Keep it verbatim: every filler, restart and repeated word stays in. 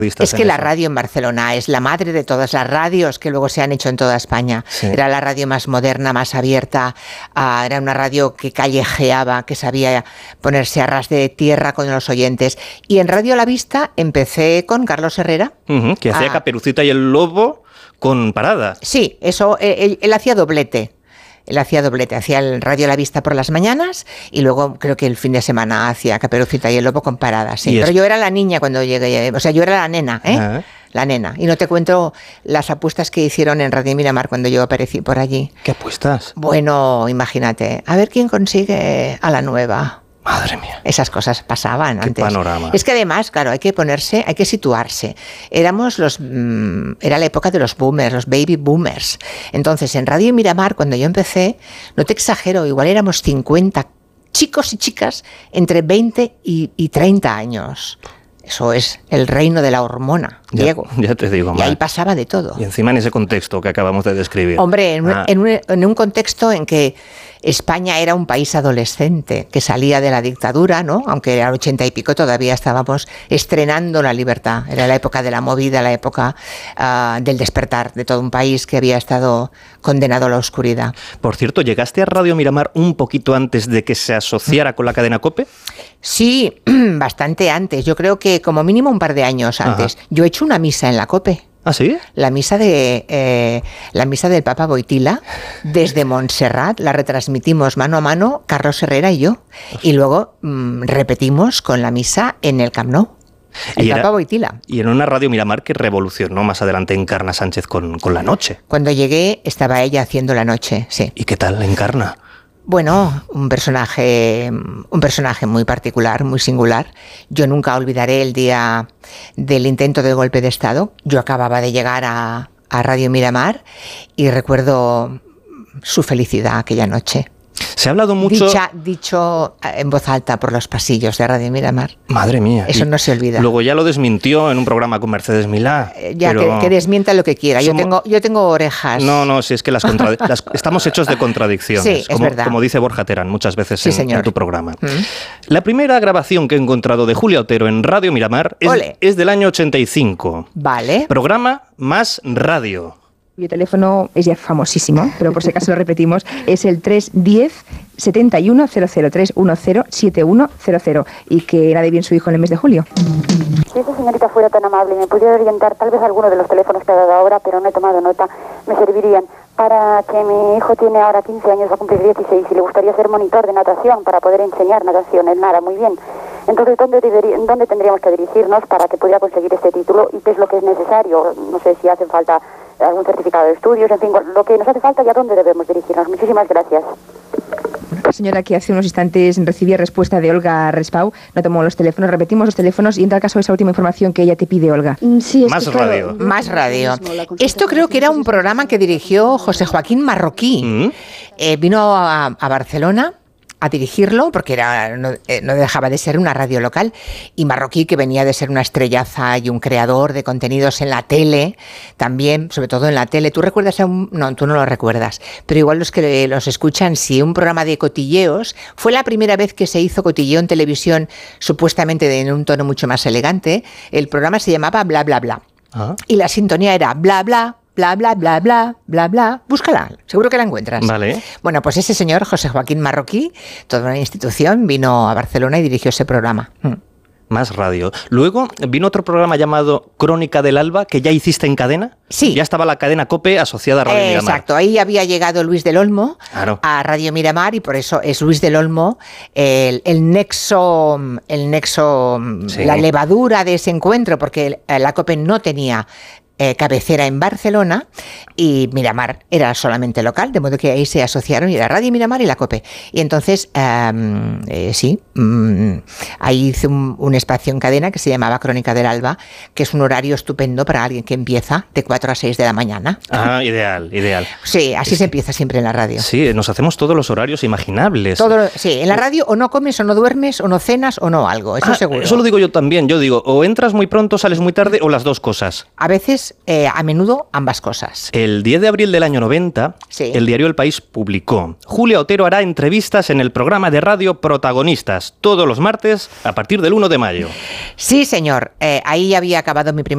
Es que la radio en Barcelona es la madre de todas las radios que luego se han hecho en toda España. Sí. Era la radio más moderna, más abierta, uh, era una radio que callejeaba, que sabía ponerse a ras de tierra con los oyentes. Y en Radio La Vista empecé con Carlos Herrera. Uh-huh, que hacía uh, Caperucita y el Lobo con Parada. Sí, eso, él, él hacía doblete. Él hacía doblete, hacía el Radio La Vista por las mañanas y luego creo que el fin de semana hacía Caperucita y el Lobo con Parada, sí. Pero es... yo era la niña cuando llegué, o sea, yo era la nena, ¿eh? Uh-huh. La nena. Y no te cuento las apuestas que hicieron en Radio Miramar cuando yo aparecí por allí. ¿Qué apuestas? Bueno, imagínate, a ver quién consigue a la nueva. Madre mía. Esas cosas pasaban Qué antes. Panorama. Es que además, claro, hay que ponerse, hay que situarse. Éramos los, mmm, era la época de los boomers, los baby boomers. Entonces, en Radio Miramar, cuando yo empecé, no te exagero, igual éramos cincuenta chicos y chicas entre veinte y, y treinta años. Eso es el reino de la hormona, ya, Diego. Ya te digo, y ahí pasaba de todo. Y encima en ese contexto que acabamos de describir. Hombre, en, ah. en, un, en un contexto en que España era un país adolescente, que salía de la dictadura, ¿no? Aunque al ochenta y pico todavía estábamos estrenando la libertad. Era la época de la movida, la época uh, del despertar de todo un país que había estado condenado a la oscuridad. Por cierto, ¿llegaste a Radio Miramar un poquito antes de que se asociara con la cadena COPE? Sí, bastante antes. Yo creo que como mínimo un par de años antes. Ajá. Yo he hecho una misa en la COPE. ¿Ah, sí? La misa de eh, la misa del Papa Boitila desde Montserrat la retransmitimos mano a mano Carlos Herrera y yo. Y luego mmm, repetimos con la misa en el Camp Nou. El y Papa era, Boitila. Y en una Radio Miramar que revolucionó más adelante Encarna Sánchez con, con La Noche. Cuando llegué estaba ella haciendo La Noche, sí. ¿Y qué tal Encarna? Bueno, un personaje, un personaje muy particular, muy singular. Yo nunca olvidaré el día del intento de golpe de Estado. Yo acababa de llegar a, a Radio Miramar y recuerdo su felicidad aquella noche. Se ha hablado mucho... Dicha, dicho en voz alta por los pasillos de Radio Miramar. Madre mía. Eso no se olvida. Luego ya lo desmintió en un programa con Mercedes Milá. Eh, ya, que, que desmienta lo que quiera. Somos... Yo tengo, yo tengo orejas. No, no, si es que las, contra... las estamos hechos de contradicciones. Sí, es como, verdad. Como dice Borja Terán muchas veces sí, en, en tu programa. ¿Mm? La primera grabación que he encontrado de Julia Otero en Radio Miramar es, es del año ochenta y cinco. Vale. Programa Más Radio. Mi teléfono es ya famosísimo, pero por si acaso lo repetimos, es el tres diez, setenta y uno, cero cero tres uno cero siete uno cero cero y que era de bien su hijo en el mes de julio. Si esa señorita fuera tan amable y me pudiera orientar, tal vez alguno de los teléfonos que ha dado ahora, pero no he tomado nota, me servirían para que mi hijo tiene ahora quince años, va a cumplir dieciséis y le gustaría ser monitor de natación para poder enseñar natación. Él nada muy bien. Entonces, ¿dónde, debería, ¿dónde tendríamos que dirigirnos para que pudiera conseguir este título y qué es lo que es necesario? No sé si hace falta algún certificado de estudios, en fin, lo que nos hace falta y a dónde debemos dirigirnos. Muchísimas gracias. La señora que hace unos instantes recibía respuesta de Olga Respau, no tomó los teléfonos, repetimos los teléfonos y entra al caso esa última información que ella te pide, Olga. Sí, Más que, radio. Claro, Más radio. Esto creo que era un programa que dirigió José Joaquín Marroquí. ¿Mm? Eh, vino a, a Barcelona a dirigirlo, porque era, no, eh, no dejaba de ser una radio local, y Marroquí, que venía de ser una estrellaza y un creador de contenidos en la tele, también, sobre todo en la tele. ¿Tú recuerdas a un...? No, tú no lo recuerdas, pero igual los que los escuchan, sí, un programa de cotilleos. Fue la primera vez que se hizo cotilleo en televisión, supuestamente en un tono mucho más elegante. El programa se llamaba Bla Bla Bla. ¿Ah? Y la sintonía era Bla Bla, bla, bla, bla, bla, bla, bla. Búscala, seguro que la encuentras. Vale. Bueno, pues ese señor, José Joaquín Marroquí, toda una institución, vino a Barcelona y dirigió ese programa. Mm. Más radio. Luego vino otro programa llamado Crónica del Alba, que ya hiciste en cadena. Sí. Ya estaba la cadena COPE asociada a Radio eh, Miramar. Exacto. Ahí había llegado Luis del Olmo claro. a Radio Miramar y por eso es Luis del Olmo el, el nexo, el nexo, sí. la levadura de ese encuentro, porque la COPE no tenía Eh, cabecera en Barcelona y Miramar era solamente local, de modo que ahí se asociaron y era Radio Miramar y la COPE. Y entonces, um, eh, sí, um, ahí hice un, un espacio en cadena que se llamaba Crónica del Alba, que es un horario estupendo para alguien que empieza de cuatro a seis de la mañana. Ah, ideal, ideal. Sí, así es se que, empieza siempre en la radio. Sí, nos hacemos todos los horarios imaginables. Todo, sí, en la radio o no comes o no duermes o no cenas o no algo, eso ah, seguro. Eso lo digo yo también, yo digo, o entras muy pronto, sales muy tarde o las dos cosas. A veces Eh, a menudo ambas cosas. El diez de abril del año noventa, sí. el diario El País publicó: Julia Otero hará entrevistas en el programa de radio Protagonistas, todos los martes a partir del uno de mayo. Sí, señor. Eh, ahí había acabado mi primer